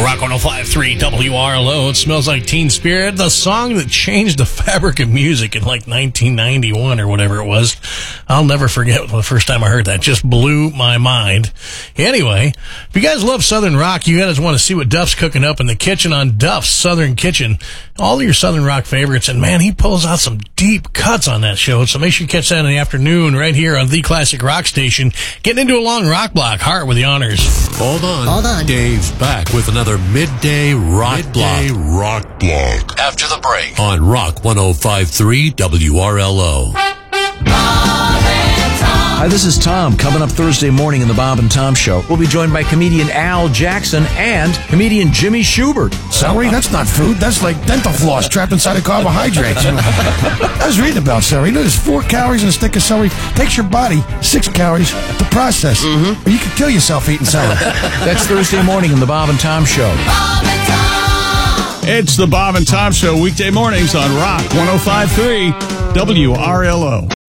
Rock 105.3 WRLO. It Smells Like Teen Spirit, the song that changed the fabric of music in like 1991 or whatever it was. I'll never forget the first time I heard that. Just blew my mind. Anyway, if you guys love Southern rock, you guys want to see what Duff's cooking up in the kitchen on Duff's Southern Kitchen. All your Southern rock favorites, and man, he pulls out some deep cuts on that show, so make sure you catch that in the afternoon right here on the Classic Rock Station. Getting into a long rock block. Hart with the honors. Hold on. Dave's back with another midday rock block. After the break. On Rock 105.3 WRLO. Hi, this is Tom. Coming up Thursday morning in the Bob and Tom Show, we'll be joined by comedian Al Jackson and comedian Jimmy Schubert. Celery? That's not food. That's like dental floss trapped inside of carbohydrates. I was reading about celery. You know, there's 4 calories in a stick of celery. Takes your body 6 calories to process. Or you could kill yourself eating celery. That's Thursday morning in the Bob and Tom Show. Bob and Tom. It's the Bob and Tom Show, weekday mornings on Rock 105.3 WRLO.